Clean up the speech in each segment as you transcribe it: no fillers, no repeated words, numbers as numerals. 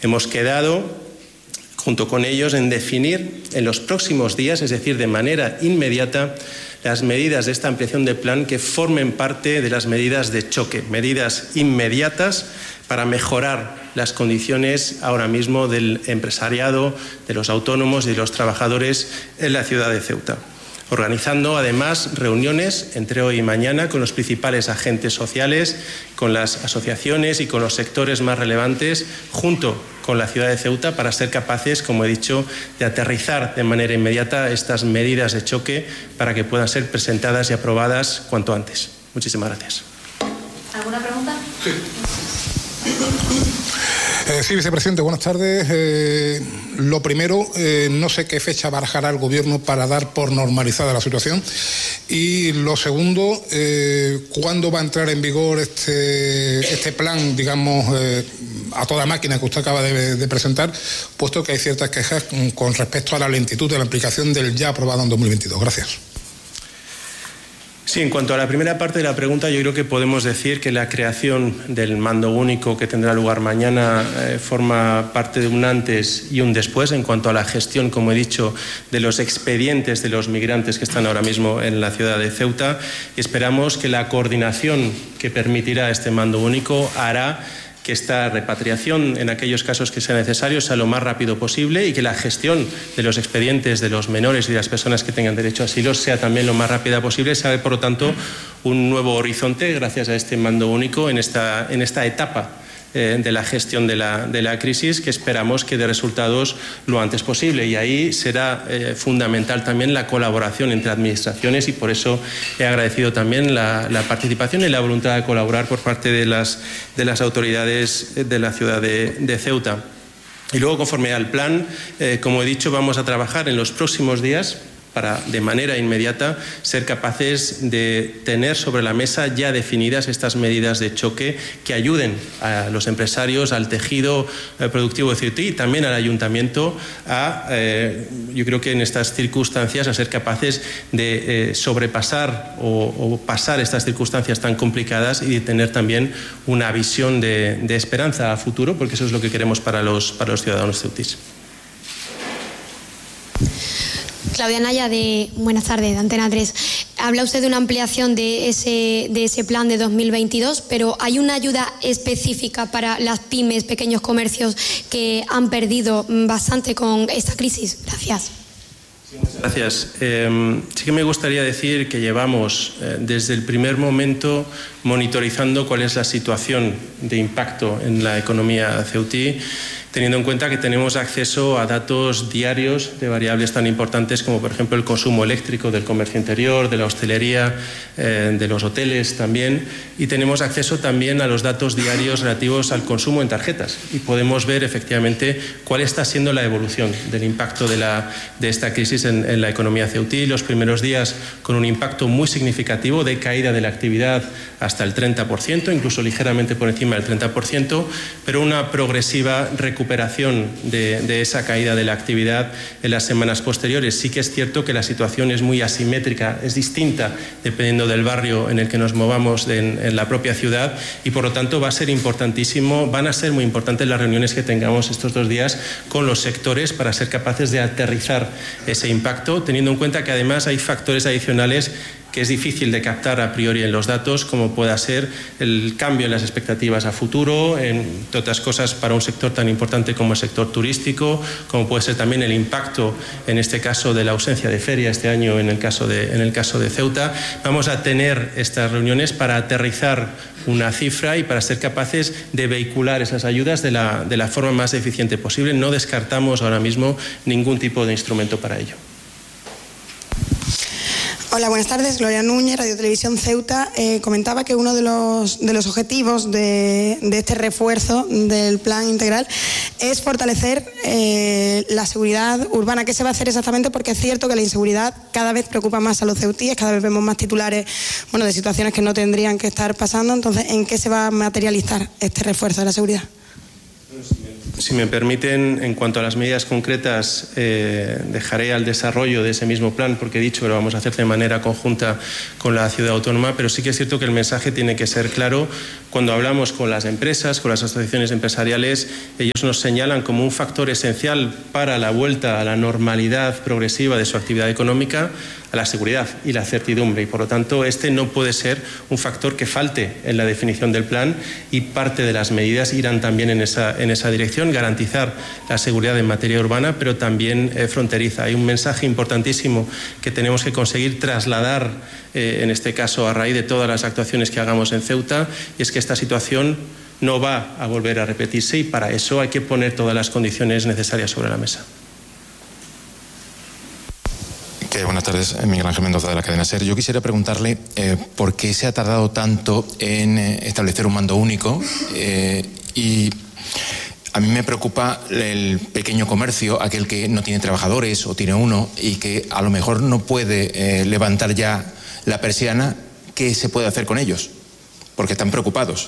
Hemos quedado junto con ellos en definir en los próximos días, es decir, de manera inmediata, las medidas de esta ampliación de plan que formen parte de las medidas de choque, medidas inmediatas para mejorar las condiciones ahora mismo del empresariado, de los autónomos y de los trabajadores en la ciudad de Ceuta. Organizando además reuniones entre hoy y mañana con los principales agentes sociales, con las asociaciones y con los sectores más relevantes, junto con la ciudad de Ceuta, para ser capaces, como he dicho, de aterrizar de manera inmediata estas medidas de choque para que puedan ser presentadas y aprobadas cuanto antes. Muchísimas gracias. ¿Alguna pregunta? Sí. Sí, vicepresidente, buenas tardes. Lo primero, no sé qué fecha barajará el Gobierno para dar por normalizada la situación. Y lo segundo, ¿cuándo va a entrar en vigor este plan, digamos, a toda máquina que usted acaba de presentar, puesto que hay ciertas quejas con respecto a la lentitud de la aplicación del ya aprobado en 2022? Gracias. Sí, en cuanto a la primera parte de la pregunta, yo creo que podemos decir que la creación del mando único que tendrá lugar mañana forma parte de un antes y un después en cuanto a la gestión, como he dicho, de los expedientes de los migrantes que están ahora mismo en la ciudad de Ceuta. Esperamos que la coordinación que permitirá este mando único hará que esta repatriación, en aquellos casos que sea necesario, sea lo más rápido posible y que la gestión de los expedientes de los menores y de las personas que tengan derecho a asilo sea también lo más rápida posible. Se abre, por lo tanto, un nuevo horizonte gracias a este mando único en esta etapa de la gestión de la crisis, que esperamos que dé resultados lo antes posible. Y ahí será fundamental también la colaboración entre administraciones, y por eso he agradecido también la participación y la voluntad de colaborar por parte de las autoridades de la ciudad de Ceuta. Y luego, conforme al plan, como he dicho, vamos a trabajar en los próximos días para, de manera inmediata, ser capaces de tener sobre la mesa ya definidas estas medidas de choque que ayuden a los empresarios, al tejido productivo de Ceuta y también al ayuntamiento yo creo que en estas circunstancias, a ser capaces de sobrepasar o pasar estas circunstancias tan complicadas y de tener también una visión de esperanza a futuro, porque eso es lo que queremos para los ciudadanos ceutíes. Claudia Naya, buenas tardes, de Antena 3. Habla usted de una ampliación de ese plan de 2022, pero ¿hay una ayuda específica para las pymes, pequeños comercios que han perdido bastante con esta crisis? Gracias. Gracias. Sí que me gustaría decir que llevamos desde el primer momento monitorizando cuál es la situación de impacto en la economía ceutí, teniendo en cuenta que tenemos acceso a datos diarios de variables tan importantes como, por ejemplo, el consumo eléctrico del comercio interior, de la hostelería, de los hoteles también, y tenemos acceso también a los datos diarios relativos al consumo en tarjetas, y podemos ver efectivamente cuál está siendo la evolución del impacto de esta crisis en la economía ceutí. Los primeros días con un impacto muy significativo de caída de la actividad hasta el 30%, incluso ligeramente por encima del 30%, pero una progresiva recuperación de esa caída de la actividad en las semanas posteriores. Sí que es cierto que la situación es muy asimétrica, es distinta dependiendo del barrio en el que nos movamos en la propia ciudad, y por lo tanto van a ser muy importantes las reuniones que tengamos estos 2 días con los sectores para ser capaces de aterrizar ese impacto, teniendo en cuenta que además hay factores adicionales que es difícil de captar a priori en los datos, como pueda ser el cambio en las expectativas a futuro, entre otras cosas para un sector tan importante como el sector turístico, como puede ser también el impacto, en este caso, de la ausencia de feria este año en el caso de Ceuta. Vamos a tener estas reuniones para aterrizar una cifra y para ser capaces de vehicular esas ayudas de la forma más eficiente posible. No descartamos ahora mismo ningún tipo de instrumento para ello. Hola, buenas tardes. Gloria Núñez, Radio Televisión Ceuta. Comentaba que uno de los objetivos de este refuerzo del plan integral es fortalecer la seguridad urbana. ¿Qué se va a hacer exactamente? Porque es cierto que la inseguridad cada vez preocupa más a los ceutíes, cada vez vemos más titulares de situaciones que no tendrían que estar pasando. Entonces, ¿en qué se va a materializar este refuerzo de la seguridad? Si me permiten, en cuanto a las medidas concretas, dejaré al desarrollo de ese mismo plan, porque he dicho que lo vamos a hacer de manera conjunta con la ciudad autónoma, pero sí que es cierto que el mensaje tiene que ser claro. Cuando hablamos con las empresas, con las asociaciones empresariales, ellos nos señalan como un factor esencial para la vuelta a la normalidad progresiva de su actividad económica a la seguridad y la certidumbre, y por lo tanto este no puede ser un factor que falte en la definición del plan, y parte de las medidas irán también en esa dirección, garantizar la seguridad en materia urbana, pero también fronteriza. Hay un mensaje importantísimo que tenemos que conseguir trasladar, en este caso a raíz de todas las actuaciones que hagamos en Ceuta, y es que esta situación no va a volver a repetirse, y para eso hay que poner todas las condiciones necesarias sobre la mesa. Buenas tardes, Miguel Ángel Mendoza de la cadena SER. Yo quisiera preguntarle por qué se ha tardado tanto en establecer un mando único, y a mí me preocupa el pequeño comercio, aquel que no tiene trabajadores o tiene uno y que a lo mejor no puede levantar ya la persiana. ¿Qué se puede hacer con ellos? Porque están preocupados.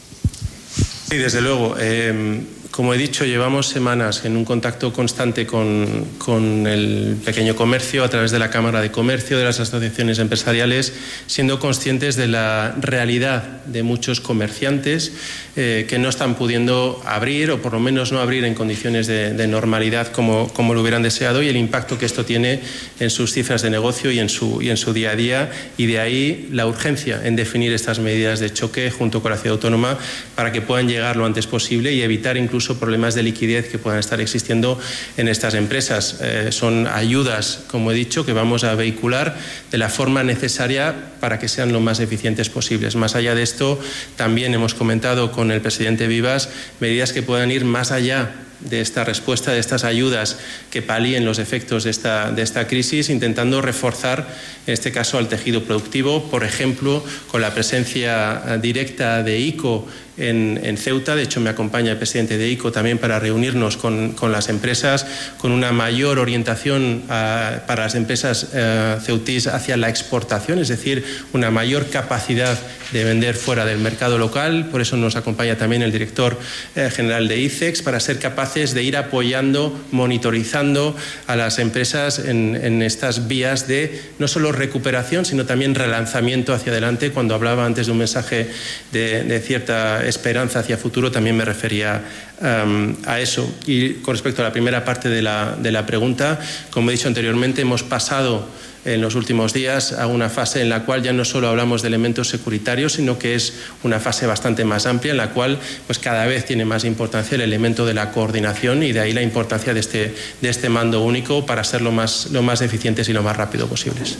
Sí, desde luego. Como he dicho, llevamos semanas en un contacto constante con el pequeño comercio a través de la Cámara de Comercio, de las asociaciones empresariales, siendo conscientes de la realidad de muchos comerciantes que no están pudiendo abrir, o por lo menos no abrir en condiciones de normalidad como lo hubieran deseado, y el impacto que esto tiene en sus cifras de negocio y en su día a día, y de ahí la urgencia en definir estas medidas de choque junto con la ciudad autónoma para que puedan llegar lo antes posible y evitar incluso problemas de liquidez que puedan estar existiendo en estas empresas. Son ayudas, como he dicho, que vamos a vehicular de la forma necesaria para que sean lo más eficientes posibles. Más allá de esto, también hemos comentado con el presidente Vivas medidas que puedan ir más allá de esta respuesta, de estas ayudas que palíen los efectos de esta crisis, intentando reforzar, en este caso, al tejido productivo, por ejemplo, con la presencia directa de ICO en Ceuta. De hecho, me acompaña el presidente de ICO también para reunirnos con las empresas, con una mayor orientación para las empresas ceutís hacia la exportación, es decir, una mayor capacidad de vender fuera del mercado local. Por eso nos acompaña también el director general de ICEX, para ser capaces de ir apoyando, monitorizando a las empresas en estas vías de no solo recuperación, sino también relanzamiento hacia adelante. Cuando hablaba antes de un mensaje de cierta esperanza hacia futuro, también me refería a eso. Y con respecto a la primera parte de la pregunta, como he dicho anteriormente, hemos pasado en los últimos días a una fase en la cual ya no solo hablamos de elementos securitarios, sino que es una fase bastante más amplia, en la cual pues cada vez tiene más importancia el elemento de la coordinación, y de ahí la importancia de este mando único para ser lo más eficientes y lo más rápido posibles.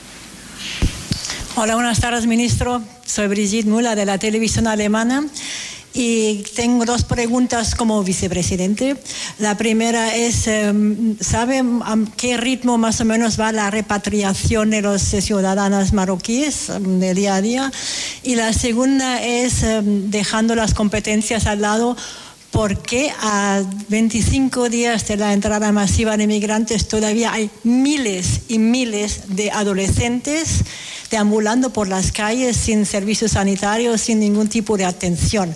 Hola, buenas tardes, ministro. Soy Brigitte Müller de la televisión alemana. Y tengo dos preguntas como vicepresidente. La primera es, ¿sabe a qué ritmo más o menos va la repatriación de los ciudadanos marroquíes del día a día? Y la segunda es, dejando las competencias al lado, ¿por qué a 25 días de la entrada masiva de migrantes todavía hay miles y miles de adolescentes deambulando por las calles sin servicios sanitarios, sin ningún tipo de atención?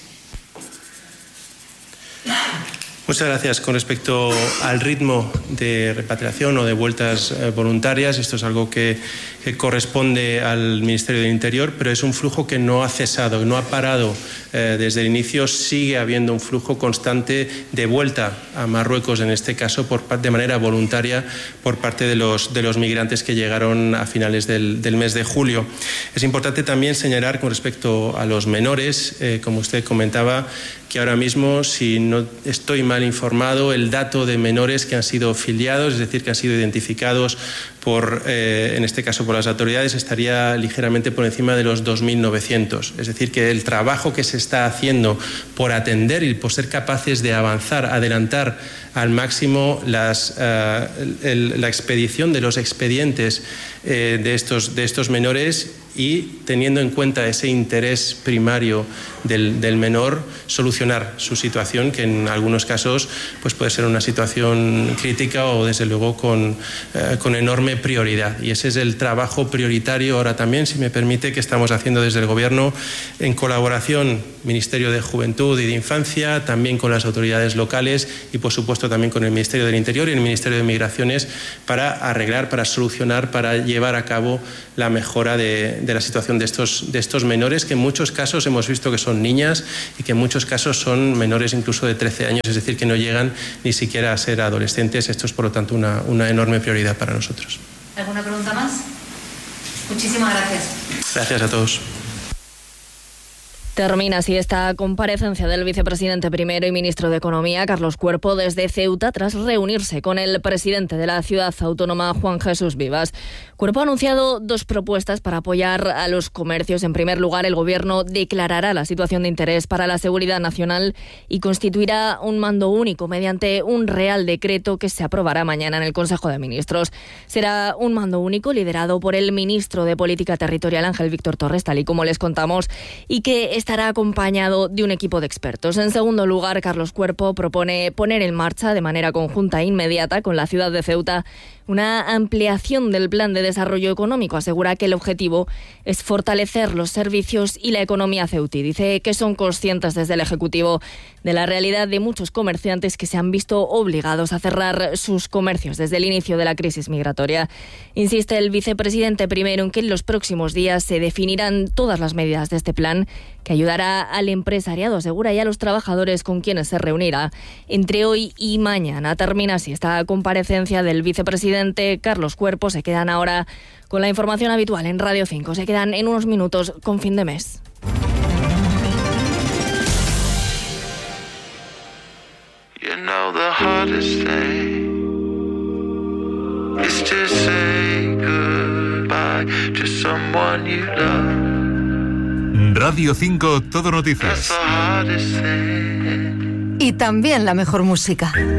Muchas gracias. Con respecto al ritmo de repatriación o de vueltas voluntarias, esto es algo que corresponde al Ministerio del Interior, pero es un flujo que no ha cesado, que no ha parado desde el inicio. Sigue habiendo un flujo constante de vuelta a Marruecos, en este caso de manera voluntaria, por parte de los migrantes que llegaron a finales del mes de julio. Es importante también señalar con respecto a los menores, como usted comentaba, que ahora mismo, si no estoy mal informado, el dato de menores que han sido filiados, es decir, que han sido identificados en este caso por las autoridades, estaría ligeramente por encima de los 2.900. Es decir, que el trabajo que se está haciendo por atender y por ser capaces de adelantar al máximo la expedición de los expedientes de estos menores, y teniendo en cuenta ese interés primario del menor, solucionar su situación, que en algunos casos pues puede ser una situación crítica o desde luego con enorme enorme prioridad, y ese es el trabajo prioritario ahora también, si me permite, que estamos haciendo desde el Gobierno en colaboración Ministerio de Juventud y de Infancia, también con las autoridades locales y por supuesto también con el Ministerio del Interior y el Ministerio de Migraciones, para arreglar, para solucionar, para llevar a cabo la mejora de la situación de estos menores, que en muchos casos hemos visto que son niñas y que en muchos casos son menores incluso de 13 años, es decir, que no llegan ni siquiera a ser adolescentes. Esto es, por lo tanto, una enorme prioridad para nosotros. ¿Alguna pregunta más? Muchísimas gracias. Gracias a todos. Termina así esta comparecencia del vicepresidente primero y ministro de Economía, Carlos Cuerpo, desde Ceuta, tras reunirse con el presidente de la ciudad autónoma, Juan Jesús Vivas. Cuerpo ha anunciado dos propuestas para apoyar a los comercios. En primer lugar, el Gobierno declarará la situación de interés para la seguridad nacional y constituirá un mando único mediante un Real Decreto que se aprobará mañana en el Consejo de Ministros. Será un mando único liderado por el ministro de Política Territorial, Ángel Víctor Torres, tal y como les contamos, y que estará acompañado de un equipo de expertos. En segundo lugar, Carlos Cuerpo propone poner en marcha de manera conjunta e inmediata con la ciudad de Ceuta una ampliación del plan de desarrollo económico. Asegura que el objetivo es fortalecer los servicios y la economía ceutí. Dice que son conscientes desde el Ejecutivo de la realidad de muchos comerciantes que se han visto obligados a cerrar sus comercios desde el inicio de la crisis migratoria. Insiste el vicepresidente primero en que en los próximos días se definirán todas las medidas de este plan que ayudará al empresariado, asegura, y a los trabajadores con quienes se reunirá entre hoy y mañana. Termina así esta comparecencia del vicepresidente Carlos Cuerpo. Se quedan ahora con la información habitual en Radio 5. Se quedan en unos minutos con Fin de Mes. You know the hardest thing is to say goodbye to someone you love. Radio 5 Todo Noticias. That's the hardest thing. Y también la mejor música.